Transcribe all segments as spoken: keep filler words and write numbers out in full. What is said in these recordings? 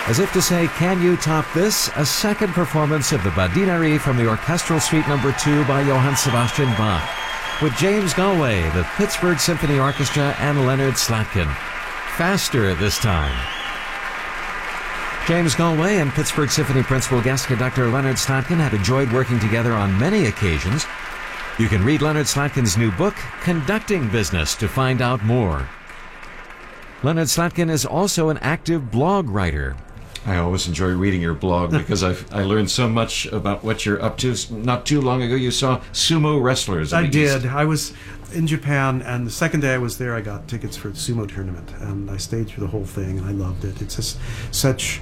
As if to say, can you top this? A second performance of the Badinari from the Orchestral Suite number two by Johann Sebastian Bach, with James Galway, the Pittsburgh Symphony Orchestra, and Leonard Slatkin. Faster this time. James Galway and Pittsburgh Symphony Principal Guest Conductor Leonard Slatkin have enjoyed working together on many occasions. You can read Leonard Slatkin's new book, Conducting Business, to find out more. Leonard Slatkin is also an active blog writer. I always enjoy reading your blog because I've, I learned so much about what you're up to. Not too long ago, you saw sumo wrestlers. I did. East. I was in Japan, and the second day I was there, I got tickets for the sumo tournament, and I stayed through the whole thing, and I loved it. It's just such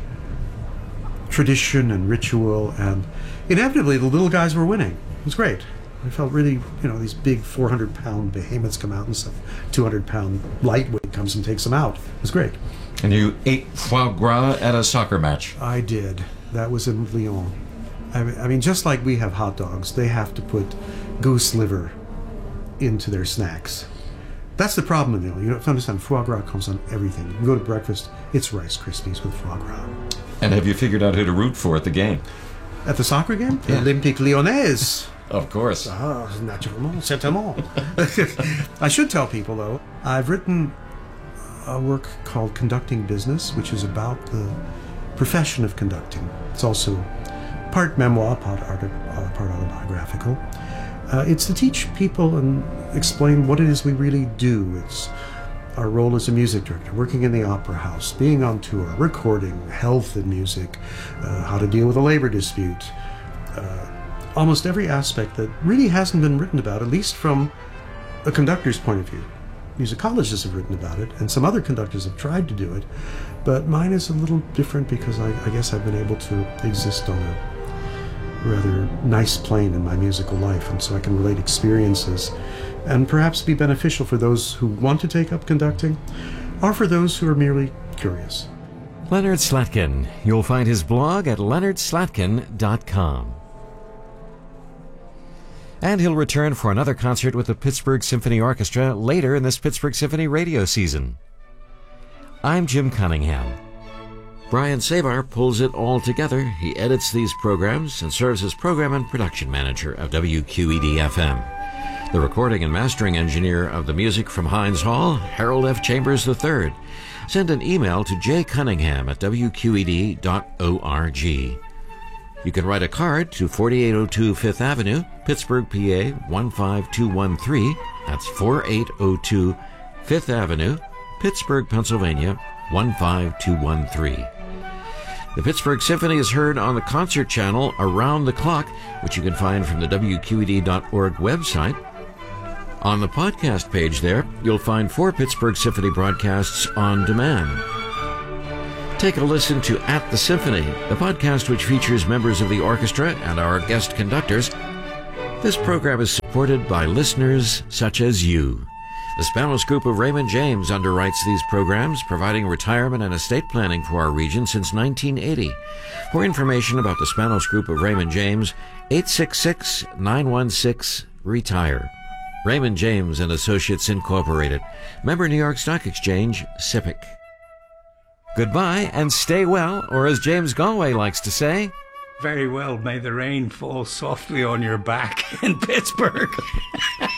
tradition and ritual, and inevitably the little guys were winning. It was great. I felt really, you know, these big four hundred pound behemoths come out and stuff. two hundred pound lightweight comes and takes them out. It was great. And you ate foie gras at a soccer match. I did. That was in Lyon. I mean, I mean, just like we have hot dogs, they have to put goose liver into their snacks. That's the problem in Lyon. You have to understand, foie gras comes on everything. You can go to breakfast, it's Rice Krispies with foie gras. And have you figured out who to root for at the game? At the soccer game? Yeah. Olympique Lyonnais. Of course. Ah, naturellement, certainement. I should tell people, though, I've written a work called Conducting Business, which is about the profession of conducting. It's also part memoir, part, art, uh, part autobiographical. Uh, it's to teach people and explain what it is we really do. It's our role as a music director, working in the opera house, being on tour, recording, health in music, uh, how to deal with a labor dispute, uh, almost every aspect that really hasn't been written about, at least from a conductor's point of view. Musicologists have written about it, and some other conductors have tried to do it, but mine is a little different because I, I guess I've been able to exist on a rather nice plane in my musical life, and so I can relate experiences and perhaps be beneficial for those who want to take up conducting, or for those who are merely curious. Leonard Slatkin. You'll find his blog at leonard slatkin dot com. And he'll return for another concert with the Pittsburgh Symphony Orchestra later in this Pittsburgh Symphony radio season. I'm Jim Cunningham. Brian Sabar pulls it all together. He edits these programs and serves as program and production manager of W Q E D F M. The recording and mastering engineer of the music from Heinz Hall, Harold F. Chambers the third. Send an email to j cunningham at w q e d dot org. You can write a card to forty-eight oh two Fifth Avenue, Pittsburgh, P A one five two one three. That's forty-eight oh two Fifth Avenue, Pittsburgh, Pennsylvania one five two one three. The Pittsburgh Symphony is heard on the concert channel Around the Clock, which you can find from the w q e d dot org website. On the podcast page there, you'll find four Pittsburgh Symphony broadcasts on demand. Take a listen to At the Symphony, the podcast which features members of the orchestra and our guest conductors. This program is supported by listeners such as you. The Spanos Group of Raymond James underwrites these programs, providing retirement and estate planning for our region since nineteen eighty. For information about the Spanos Group of Raymond James, eight six six, nine one six, RETIRE. Raymond James and Associates Incorporated. Member New York Stock Exchange, S I P C. Goodbye and stay well, or as James Galway likes to say, very well, may the rain fall softly on your back in Pittsburgh.